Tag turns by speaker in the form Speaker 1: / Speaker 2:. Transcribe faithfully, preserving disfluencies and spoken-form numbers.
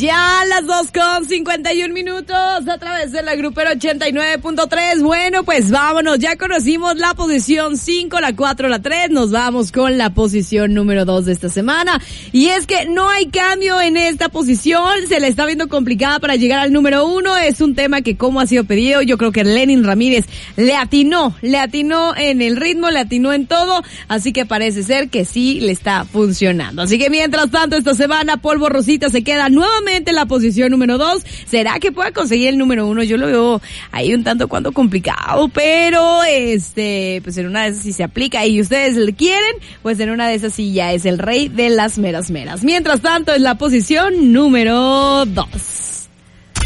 Speaker 1: Ya las dos con cincuenta y un minutos a través de la Grupera ochenta y nueve punto tres. Bueno, pues vámonos, ya conocimos la posición cinco, la cuatro, la tres, nos vamos con la posición número dos de esta semana. Y es que no hay cambio en esta posición, se la está viendo complicada para llegar al número uno. Es un tema que, como ha sido pedido, yo creo que Lenin Ramírez le atinó, le atinó en el ritmo, le atinó en todo, así que parece ser que sí le está funcionando. Así que mientras tanto, esta semana Polvo Rosita se queda nuevamente en la posición número dos. ¿Será que pueda conseguir el número uno? Yo lo veo ahí un tanto cuanto complicado, pero este, pues en una de esas sí se aplica y ustedes le quieren, pues en una de esas sí ya es el rey de las meras meras. Mientras tanto, es la posición número dos.